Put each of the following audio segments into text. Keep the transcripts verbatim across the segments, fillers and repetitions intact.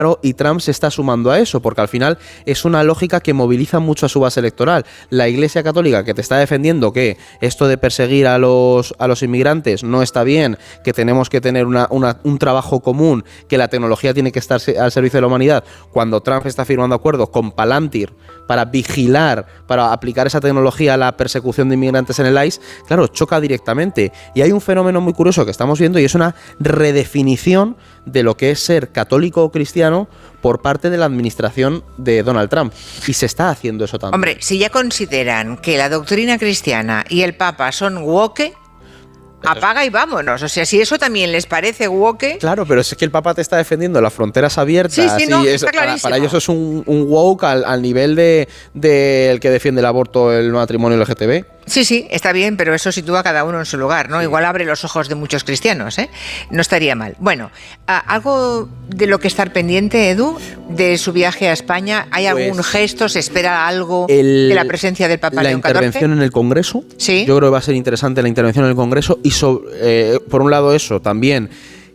y Trump se está sumando a eso, porque al final es una lógica que moviliza mucho a su base electoral. La Iglesia Católica, que te está defendiendo que esto de perseguir a los, a los inmigrantes no está bien, que tenemos que tener una, una, un trabajo común, que la tecnología tiene que estar al servicio de la humanidad, cuando Trump está firmando acuerdos con Palantir para vigilar, para aplicar esa tecnología a la persecución de inmigrantes en el I C E, claro, choca directamente. Y hay un fenómeno muy curioso que estamos viendo y es una redefinición de lo que es ser católico o cristiano por parte de la administración de Donald Trump. Y se está haciendo eso también. Hombre, si ya consideran que la doctrina cristiana y el Papa son woke, apaga y vámonos. O sea, si eso también les parece woke... Claro, pero es que el Papa te está defendiendo las fronteras abiertas. Sí, sí, no, y está es, para, clarísimo. para ellos es un, un woke al, al nivel de, de el que defiende el aborto, el matrimonio L G T B. Sí, sí, está bien, pero eso sitúa a cada uno en su lugar, ¿no? Sí. Igual abre los ojos de muchos cristianos, ¿eh? No estaría mal. Bueno, ¿algo de lo que estar pendiente, Edu, de su viaje a España? ¿Hay pues, algún gesto? ¿Se espera algo el, de la presencia del Papa León catorce? La intervención en el Congreso. Sí. Yo creo que va a ser interesante la intervención en el Congreso y, so, eh, por un lado eso, también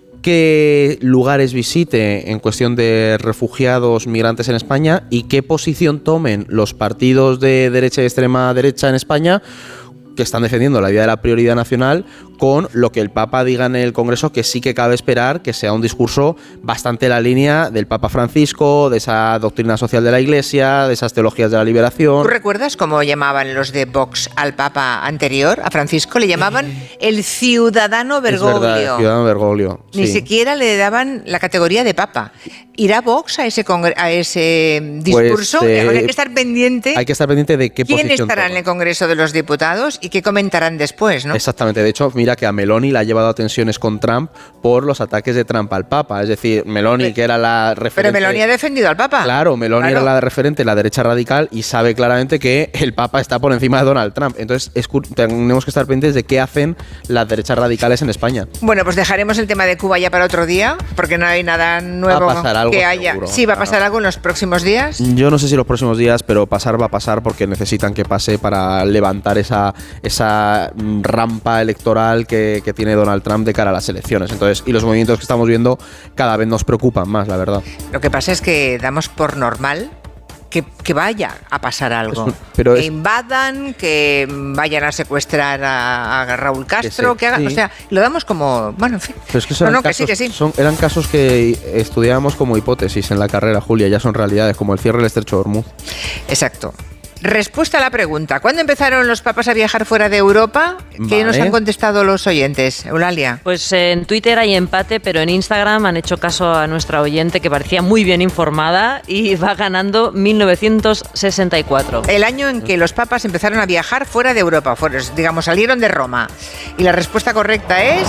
qué lugares visite en cuestión de refugiados migrantes en España y qué posición tomen los partidos de derecha y extrema derecha en España que están defendiendo la idea de la prioridad nacional con lo que el Papa diga en el Congreso, que sí que cabe esperar que sea un discurso bastante en la línea del Papa Francisco, de esa doctrina social de la Iglesia, de esas teologías de la liberación. ¿Tú recuerdas cómo llamaban los de Vox al Papa anterior, a Francisco? Le llamaban el ciudadano Bergoglio. Es verdad, el ciudadano Bergoglio. Ni sí. siquiera le daban la categoría de Papa. ¿Irá Vox a ese, congre- a ese discurso? Pues, eh, hay que estar pendiente. Hay que estar pendiente de qué ¿Quién posición estará toma en el Congreso de los Diputados y qué comentarán después, ¿no? Exactamente. De hecho, mira que a Meloni la ha llevado a tensiones con Trump por los ataques de Trump al Papa. Es decir, Meloni, pero, que era la referente... Pero Meloni ha defendido al Papa. Claro, Meloni claro. era la referente de la derecha radical y sabe claramente que el Papa está por encima de Donald Trump. Entonces, es, tenemos que estar pendientes de qué hacen las derechas radicales en España. Bueno, pues dejaremos el tema de Cuba ya para otro día, porque no hay nada nuevo va a pasar algo, que haya. Seguro. Sí, va a pasar algo en los próximos días. Yo no sé si los próximos días, pero pasar va a pasar porque necesitan que pase para levantar esa, esa rampa electoral que, que tiene Donald Trump de cara a las elecciones. Entonces, y los movimientos que estamos viendo cada vez nos preocupan más, la verdad. Lo que pasa es que damos por normal que, que vaya a pasar algo. Es, pero que es, invadan, que vayan a secuestrar a, a Raúl Castro, que, que, se, que hagan, sí. o sea, lo damos como, bueno, en fin. Pero es que, no, no, casos, que sí, que sí. Son, eran casos que estudiábamos como hipótesis en la carrera, Julia, ya son realidades, como el cierre del estrecho de Hormuz. Exacto. Respuesta a la pregunta. ¿Cuándo empezaron los papas a viajar fuera de Europa? ¿Qué vale. nos han contestado los oyentes? Eulalia. Pues en Twitter hay empate, pero en Instagram han hecho caso a nuestra oyente que parecía muy bien informada y va ganando mil novecientos sesenta y cuatro. El año en que los papas empezaron a viajar fuera de Europa, fuera, digamos, salieron de Roma. Y la respuesta correcta es...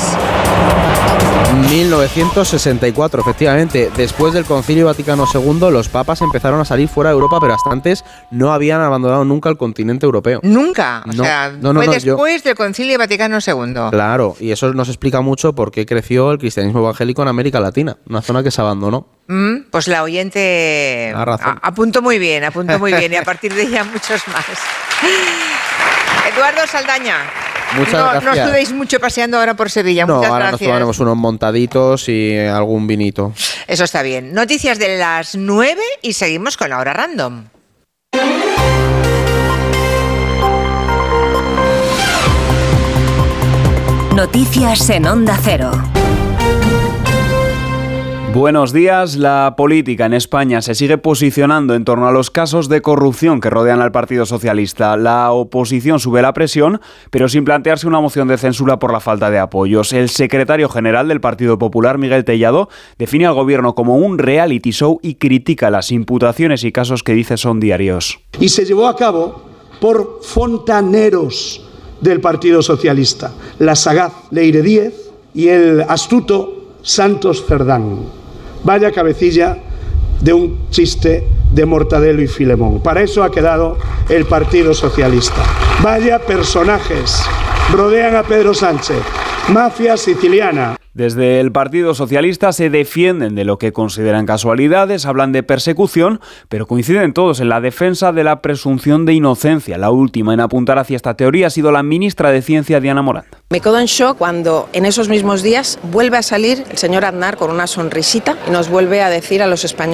mil novecientos sesenta y cuatro, efectivamente. Después del Concilio Vaticano segundo, los papas empezaron a salir fuera de Europa, pero hasta antes no habían abandonado nunca el continente europeo. ¿Nunca? O no, sea, no, no, fue no, después yo... del Concilio Vaticano segundo. Claro, y eso nos explica mucho por qué creció el cristianismo evangélico en América Latina, una zona que se abandonó. Mm, pues la oyente apuntó muy bien, apuntó muy bien, y a partir de ella muchos más. Eduardo Saldaña. Muchas no, gracias. No os dudéis mucho paseando ahora por Sevilla. No, Muchas ahora gracias. nos tomaremos unos montaditos y algún vinito. Eso está bien. Noticias de las nueve y seguimos con la hora random. Noticias en Onda Cero. Buenos días. La política en España se sigue posicionando en torno a los casos de corrupción que rodean al Partido Socialista. La oposición sube la presión, pero sin plantearse una moción de censura por la falta de apoyos. El secretario general del Partido Popular, Miguel Tellado, define al gobierno como un reality show y critica las imputaciones y casos que dice son diarios. Y se llevó a cabo por fontaneros del Partido Socialista, la sagaz Leire Díez y el astuto Santos Cerdán. Vaya cabecilla de un chiste de Mortadelo y Filemón. Para eso ha quedado el Partido Socialista. Vaya personajes rodean a Pedro Sánchez. Mafia siciliana. Desde el Partido Socialista se defienden de lo que consideran casualidades, hablan de persecución, pero coinciden todos en la defensa de la presunción de inocencia. La última en apuntar hacia esta teoría ha sido la ministra de Ciencia, Diana Morant. Me quedo en shock cuando en esos mismos días vuelve a salir el señor Aznar con una sonrisita y nos vuelve a decir a los españoles